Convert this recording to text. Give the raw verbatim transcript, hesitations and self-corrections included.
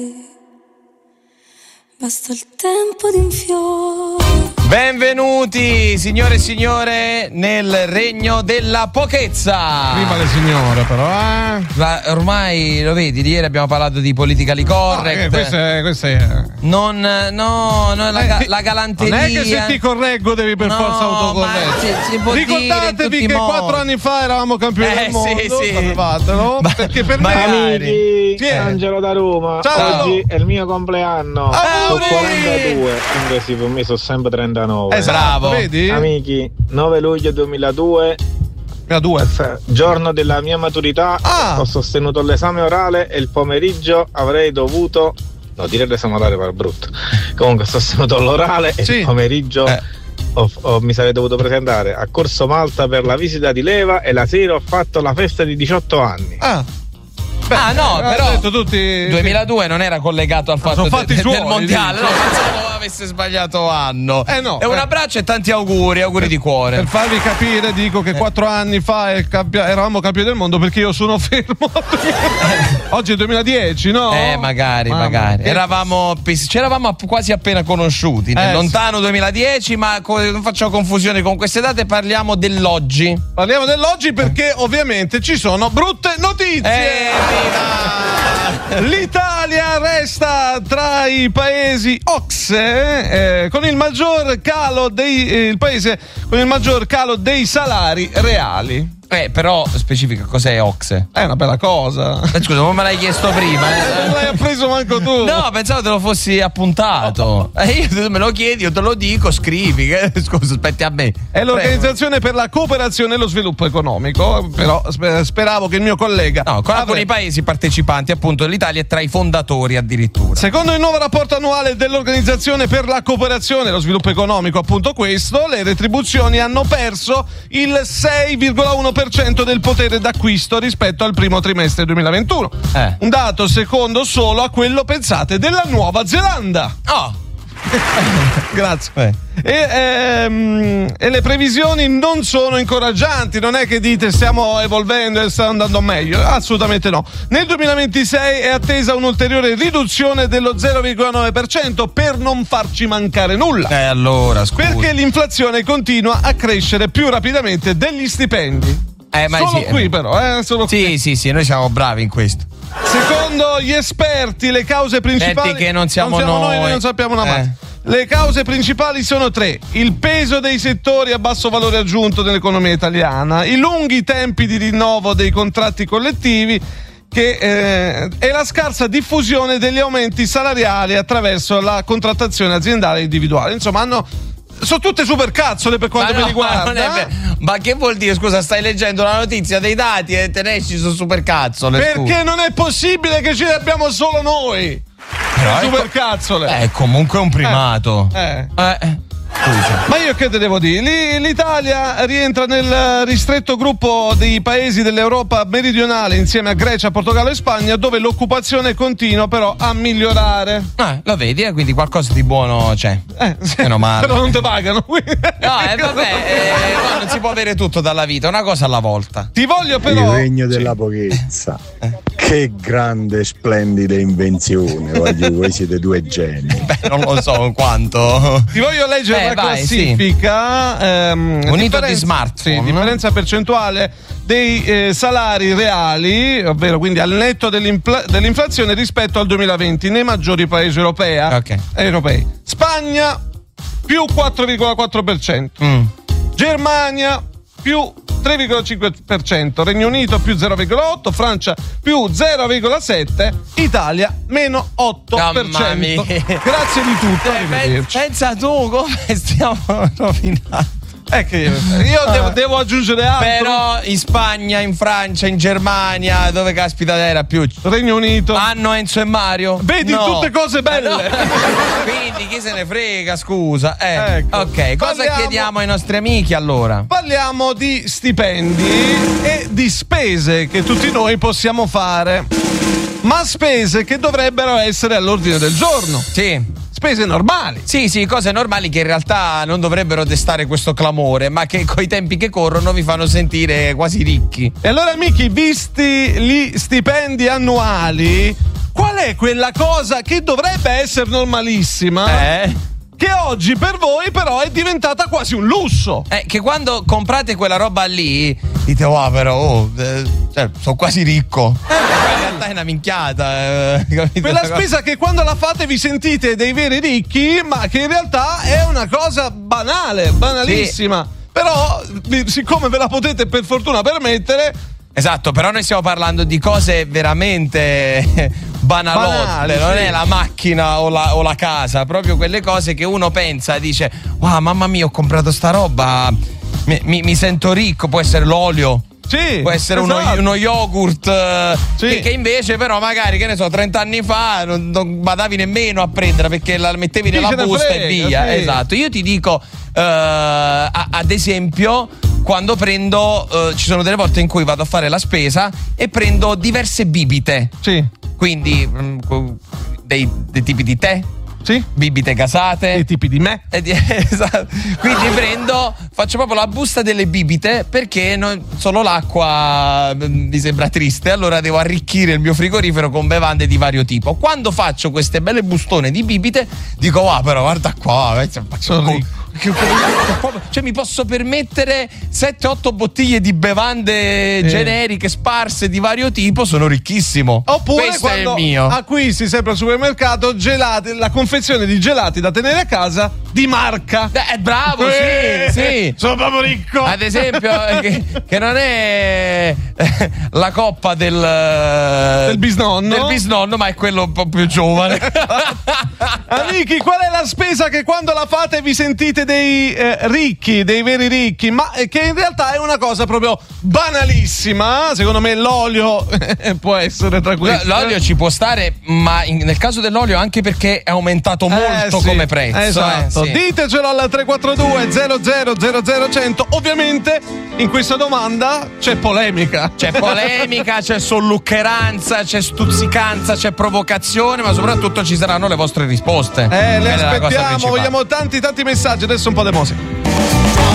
Basta il tempo di un fiore. Benvenuti signore e signore nel regno della pochezza. Viva le signore però, eh? La, ormai lo vedi, ieri abbiamo parlato di politically correct. No, eh, questo è, questo è... Non, no, no la, eh, ti, la galanteria. Non è che se ti correggo devi per no, forza autocorreggere. Si, si può Ricordatevi che quattro anni fa eravamo campioni eh, del mondo. Sì, sì. Sapetelo, Ma, perché per me amici, sì, Angelo da Roma. Ciao. Oggi è il mio compleanno. Sono quarantadue, invece per me sono sempre trentanove. Esatto, bravo. vedi? Amici, nove luglio duemiladue, due. giorno della mia maturità. Ah. Ho sostenuto l'esame orale e il pomeriggio avrei dovuto, no, dire l'esame orale per brutto. Comunque ho sostenuto l'orale e sì. il pomeriggio eh. ho, ho, mi sarei dovuto presentare a Corso Malta per la visita di leva e la sera ho fatto la festa di diciotto anni. Ah. Beh, ah no, però detto tutti... duemiladue non era collegato al fatto sono de, de, suoi, del mondiale, sì. no, pensavo avesse sbagliato anno. Eh no, e un eh. abbraccio e tanti auguri, auguri per, di cuore. Per farvi capire dico che quattro anni fa è campia- eravamo campioni del mondo perché io sono fermo. Oggi è duemiladieci, no? Eh, magari, Mamma, magari. che... Eravamo, ci eravamo quasi appena conosciuti nel eh, lontano sì. duemiladieci, ma co- non facciamo confusione con queste date, parliamo dell'oggi. Parliamo dell'oggi perché ovviamente ci sono brutte notizie. Eh, L'Italia resta tra i paesi O C S E eh, con il maggior calo dei eh, il paese con il maggior calo dei salari reali. Eh, però specifica cos'è O C S E? È una bella cosa. Eh, scusa, non me l'hai chiesto prima. Eh? Non l'hai appreso manco tu. No, pensavo te lo fossi appuntato. Eh, io te me lo chiedi, io te lo dico, scrivi. Che, scusa, aspetti a me. È l'Organizzazione Prego. per la Cooperazione e lo Sviluppo Economico. Però speravo che il mio collega. No, con alcuni paesi partecipanti, appunto, l'Italia è tra i fondatori addirittura. Secondo il nuovo rapporto annuale dell'Organizzazione per la Cooperazione e lo Sviluppo Economico, appunto questo, le retribuzioni hanno perso il sei virgola uno per cento del potere d'acquisto rispetto al primo trimestre duemilaventuno. Eh. Un dato secondo solo a quello, pensate, della Nuova Zelanda. Oh! Grazie. Eh. E, ehm, e le previsioni non sono incoraggianti, non è che dite stiamo evolvendo e sta andando meglio, assolutamente no. Nel duemilaventisei è attesa un'ulteriore riduzione dello zero virgola nove per cento per non farci mancare nulla. Eh allora, scusa. Perché l'inflazione continua a crescere più rapidamente degli stipendi. Eh, ma solo sì, qui eh. però, eh, solo Sì, qui. sì, sì, noi siamo bravi in questo. Secondo gli esperti le cause principali Senti che non siamo, non siamo noi, noi, noi non sappiamo una mazza. eh. Le cause principali sono tre: il peso dei settori a basso valore aggiunto nell'economia italiana, i lunghi tempi di rinnovo dei contratti collettivi che, eh, e la scarsa diffusione degli aumenti salariali attraverso la contrattazione aziendale individuale. Insomma, hanno sono tutte super cazzole per quanto ma mi no, riguarda. Ma, non è ver- ma che vuol dire? Scusa, stai leggendo la notizia dei dati e te ne esci su super cazzole. Perché scusa. non è possibile che ce ne abbiamo solo noi. Però super è co- cazzole. È comunque un primato. Eh. Eh. eh. Scusa. Ma io che te devo dire? L'Italia rientra nel ristretto gruppo dei paesi dell'Europa meridionale insieme a Grecia, Portogallo e Spagna, dove l'occupazione continua però a migliorare. Ah, lo vedi, eh? Quindi qualcosa di buono c'è. Eh, sì, Meno male. però non ti pagano. No, eh, vabbè, eh, no, non si può avere tutto dalla vita, una cosa alla volta. Ti voglio però. Il regno della pochezza. Che grande, splendida invenzione. Voglio, voi siete due geni. Beh, non lo so quanto. Ti voglio leggere Eh, la vai, classifica. sì. ehm, Unito di differenza- smartphone. Sì, differenza percentuale dei eh, salari reali, ovvero quindi al netto dell'infla- dell'inflazione rispetto al duemilaventi nei maggiori paesi europei. Ok. europei. Spagna più quattro virgola quattro per cento. Mm. Germania più tre virgola cinque per cento, Regno Unito più zero virgola otto per cento, Francia più zero virgola sette per cento, Italia meno otto per cento. Mamma mia. Grazie di tutto. Eh, arrivederci. pensa tu come stiamo rovinando. È che io devo, devo aggiungere altro. Però in Spagna, in Francia, in Germania, dove caspita era più? Regno Unito. Hanno Enzo e Mario? Vedi, No. tutte cose belle. Eh, no. Quindi chi se ne frega, scusa. Eh. Ecco. Ok, cosa Parliamo- chiediamo ai nostri amici allora? Parliamo di stipendi e di spese che tutti noi possiamo fare, ma spese che dovrebbero essere all'ordine del giorno. Sì. Spese normali. Sì, sì, cose normali che in realtà non dovrebbero destare questo clamore, ma che coi tempi che corrono vi fanno sentire quasi ricchi. E allora, amici, visti gli stipendi annuali, qual è quella cosa che dovrebbe essere normalissima? Eh? Che oggi per voi però è diventata quasi un lusso. Eh, che quando comprate quella roba lì dite, wow, però oh, eh, cioè, sono quasi ricco. Eh, in realtà è una minchiata. Eh, quella spesa che quando la fate vi sentite dei veri ricchi, ma che in realtà è una cosa banale, banalissima. Sì. Però, siccome ve la potete per fortuna permettere. Esatto, però noi stiamo parlando di cose veramente banalotte, banali, non sì. È la macchina o la, o la casa, proprio quelle cose che uno pensa e dice, wow, mamma mia, ho comprato sta roba, mi, mi, mi sento ricco, può essere l'olio. Sì, può essere esatto. uno, uno yogurt sì. che, che invece però magari, che ne so, trenta anni fa non, non badavi nemmeno a prendere perché la mettevi Chi nella busta frega, e via. Sì. Esatto, io ti dico uh, a, ad esempio quando prendo uh, ci sono delle volte in cui vado a fare la spesa e prendo diverse bibite. Sì. Quindi mh, dei, dei tipi di tè. Sì. Bibite gasate. Dei tipi di me. E di, esatto. Quindi prendo, faccio proprio la busta delle bibite perché non, solo l'acqua mi sembra triste, allora devo arricchire il mio frigorifero con bevande di vario tipo. Quando faccio queste belle bustone di bibite dico, wow, però guarda qua, sono ricco. Cioè mi posso permettere sette otto bottiglie di bevande eh. generiche sparse di vario tipo, sono ricchissimo. Oppure questo è il quando mio. acquisti sempre al supermercato gelati, la confezione di gelati da tenere a casa di marca. Eh, bravo, eh, sì, sì. Sono proprio ricco. Ad esempio, che, che non è la coppa del del bisnonno. Del bisnonno, ma è quello un po' più giovane. Amici, qual è la spesa che quando la fate vi sentite dei eh, ricchi, dei veri ricchi, ma che in realtà è una cosa proprio banalissima? Secondo me l'olio può essere tra queste. L'olio ci può stare, ma in, nel caso dell'olio anche perché è aumentato molto eh, sì, come prezzo. Esatto. Eh, sì. Ditecelo al tre quattro due zero zero zero zero cento. Ovviamente in questa domanda c'è polemica. C'è polemica, c'è solluccheranza, c'è stuzzicanza, c'è provocazione, ma soprattutto ci saranno le vostre risposte. Eh, le Quella aspettiamo, vogliamo tanti tanti messaggi. Adesso un po' di musica.